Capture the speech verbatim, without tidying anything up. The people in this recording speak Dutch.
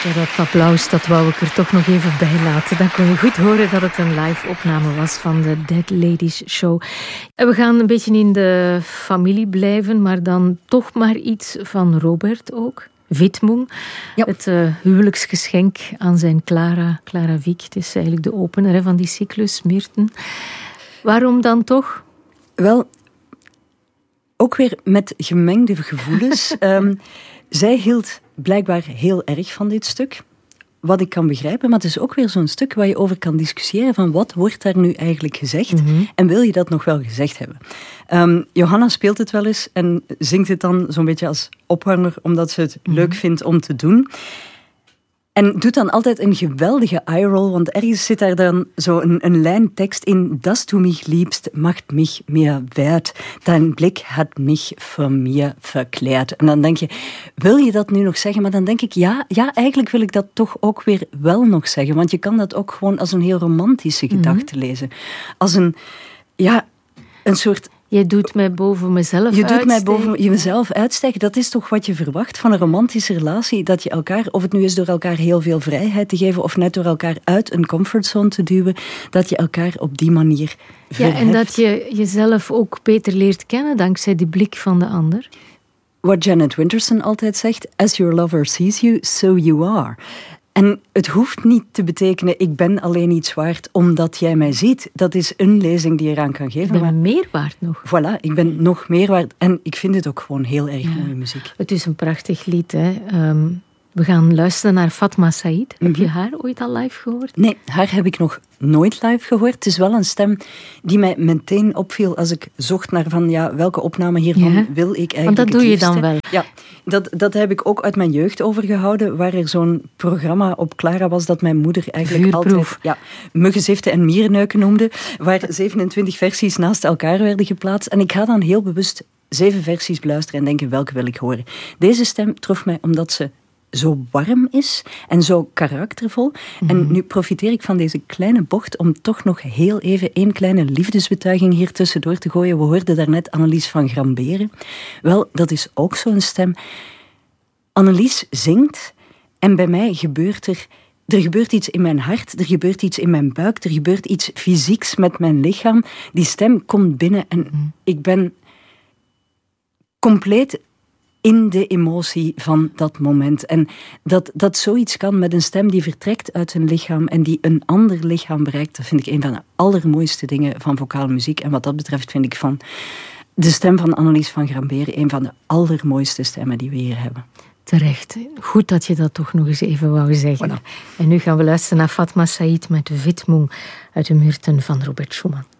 Ja, dat applaus, dat wou ik er toch nog even bij laten. Dan kon je goed horen dat het een live opname was van de Dead Ladies Show. En we gaan een beetje in de familie blijven, maar dan toch maar iets van Robert ook. Witmoen, ja. Het uh, huwelijksgeschenk aan zijn Clara, Clara Wieck. Het is eigenlijk de opener hè, van die cyclus, Myrten. Waarom dan toch? Wel, ook weer met gemengde gevoelens. um, zij hield blijkbaar heel erg van dit stuk. Wat ik kan begrijpen, maar het is ook weer zo'n stuk waar je over kan discussiëren van wat wordt daar nu eigenlijk gezegd mm-hmm. en wil je dat nog wel gezegd hebben. Um, Johanna speelt het wel eens en zingt het dan zo'n beetje als opwarmer omdat ze het mm-hmm. leuk vindt om te doen. En doet dan altijd een geweldige eye-roll, want ergens zit daar dan zo een, een lijn tekst in. Das du mich liebst, macht mich mehr wert. Dein Blick hat mich vor mir verklärt. En dan denk je, wil je dat nu nog zeggen? Maar dan denk ik, ja, ja, eigenlijk wil ik dat toch ook weer wel nog zeggen. Want je kan dat ook gewoon als een heel romantische gedachte mm-hmm. lezen. Als een, ja, een soort... Je doet mij boven mezelf Je uitstijgen. doet mij boven jezelf uitstijgen. Dat is toch wat je verwacht van een romantische relatie. Dat je elkaar, of het nu is door elkaar heel veel vrijheid te geven, of net door elkaar uit een comfortzone te duwen, dat je elkaar op die manier verheft. Ja, en dat je jezelf ook beter leert kennen dankzij die blik van de ander. Wat Janet Winterson altijd zegt, as your lover sees you, so you are. En het hoeft niet te betekenen, ik ben alleen iets waard omdat jij mij ziet. Dat is een lezing die je eraan kan geven. Ik ben maar meer waard nog. Voilà, ik ben nog meer waard. En ik vind het ook gewoon heel erg ja. mooie muziek. Het is een prachtig lied, hè. Um, we gaan luisteren naar Fatma Saïd. Mm-hmm. Heb je haar ooit al live gehoord? Nee, haar heb ik nog nooit live gehoord. Het is wel een stem die mij meteen opviel als ik zocht naar van, ja, welke opname hiervan ja. wil ik eigenlijk. Want dat doe je dan wel. Ja, dat, dat heb ik ook uit mijn jeugd overgehouden, waar er zo'n programma op Clara was dat mijn moeder eigenlijk Vuurproef. altijd ja, muggenziften en mierenneuken noemde, waar zevenentwintig versies naast elkaar werden geplaatst. En ik ga dan heel bewust zeven versies beluisteren en denken, welke wil ik horen. Deze stem trof mij omdat ze zo warm is en zo karaktervol. Mm-hmm. En nu profiteer ik van deze kleine bocht om toch nog heel even één kleine liefdesbetuiging hier tussendoor te gooien. We hoorden daarnet Annelies van Gramberen. Wel, dat is ook zo'n stem. Annelies zingt en bij mij gebeurt er... Er gebeurt iets in mijn hart, er gebeurt iets in mijn buik, er gebeurt iets fysieks met mijn lichaam. Die stem komt binnen en mm-hmm. ik ben compleet in de emotie van dat moment. En dat, dat zoiets kan met een stem die vertrekt uit een lichaam en die een ander lichaam bereikt, dat vind ik een van de allermooiste dingen van vocale muziek. En wat dat betreft vind ik van de stem van Annelies van Gramberen een van de allermooiste stemmen die we hier hebben. Terecht. Goed dat je dat toch nog eens even wou zeggen. Voilà. En nu gaan we luisteren naar Fatma Saïd met Witmoen uit de Myrten van Robert Schumann.